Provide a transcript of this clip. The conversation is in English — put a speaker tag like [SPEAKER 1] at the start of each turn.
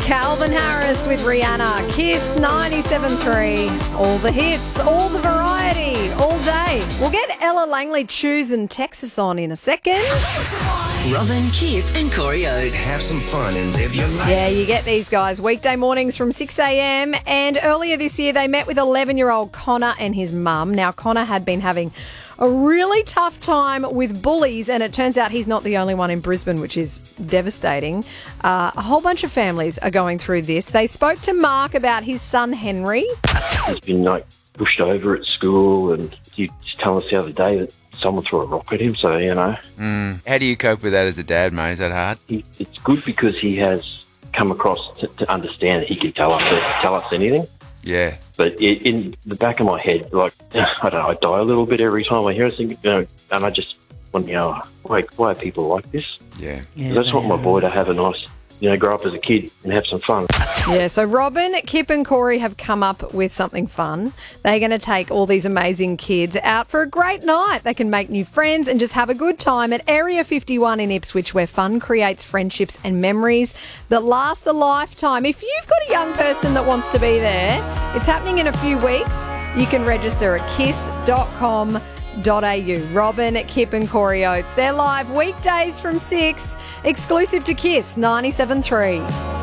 [SPEAKER 1] Calvin Harris with Rihanna. Kiss 97.3. All the hits, all the variety, all day. We'll get Ella Langley choosing Texas on in a second.
[SPEAKER 2] Robin, Kip and Corey Oates.
[SPEAKER 3] Have some fun and live your life.
[SPEAKER 1] Yeah, you get these guys weekday mornings from 6 a.m. And earlier this year, they met with 11-year-old Connor and his mum. Now, Connor had been having a really tough time with bullies, and it turns out he's not the only one in Brisbane, which is devastating. A whole bunch of families are going through this. They spoke to Mark about his son, Henry.
[SPEAKER 4] He's been pushed over at school, and he was telling us the other day that someone threw a rock at him, so,
[SPEAKER 5] How do you cope with that as a dad, mate? Is that hard?
[SPEAKER 4] It's good because he has come across to understand that he can tell us anything.
[SPEAKER 5] Yeah.
[SPEAKER 4] But in the back of my head, I don't know, I die a little bit every time I hear it, and I just want to know, why are people like this?
[SPEAKER 5] Yeah.
[SPEAKER 4] I just want my boy to have a nice, grow up as a kid and have some fun.
[SPEAKER 1] Yeah, so Robin, Kip and Corey have come up with something fun. They're going to take all these amazing kids out for a great night. They can make new friends and just have a good time at Area 51 in Ipswich, where fun creates friendships and memories that last a lifetime. If you've got a young person that wants to be there, it's happening in a few weeks. You can register at kiss.com.au. Robin, Kip and Corey Oates. They're live weekdays from 6, exclusive to Kiss 97.3.